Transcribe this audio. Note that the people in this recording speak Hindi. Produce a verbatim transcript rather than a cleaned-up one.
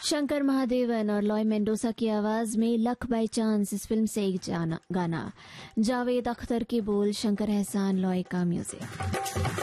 शंकर महादेवन और लॉय मेंडोसा की आवाज में लक बाय चांस इस फिल्म से एक जाना गाना। जावेद अख्तर के बोल, शंकर एहसान, लॉय का म्यूजिक।